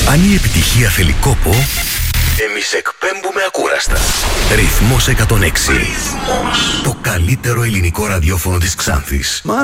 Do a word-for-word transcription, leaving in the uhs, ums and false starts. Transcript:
Αν η επιτυχία θέλει κόπο, εμείς εκπέμπουμε ακούραστα. Ρυθμός εκατόν έξι. Ρυθμός. Το καλύτερο ελληνικό ραδιόφωνο της Ξάνθης.